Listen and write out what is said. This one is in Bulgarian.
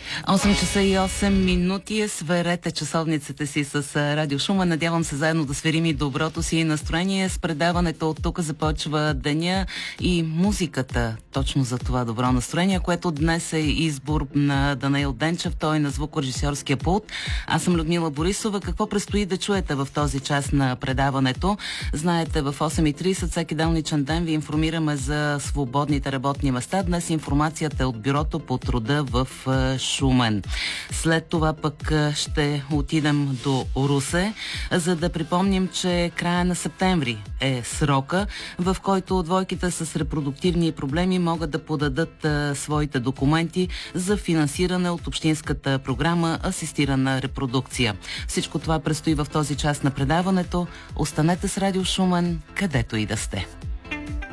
8 часа и 8 минути. Сверете часовниците си с Радио Шумен. Надявам се заедно да сверим и доброто си настроение. С предаването от тук започва деня и музиката. Точно за това добро настроение, което днес е избор на Данаил Денчев. Той е на звукорежисьорския пулт. Аз съм Людмила Борисова. Какво предстои да чуете в този час на предаването? Знаете, в 8:30 всеки делничен ден ви информираме за свободните работни места. Днес информацията е от Бюрото по труда в Шумен. След това пък ще отидем до Русе, за да припомним, че края на септември е срока, в който двойките с репродуктивни проблеми могат да подадат своите документи за финансиране от общинската програма Асистирана репродукция. Всичко това предстои в този час на предаването. Останете с Радио Шумен, където и да сте.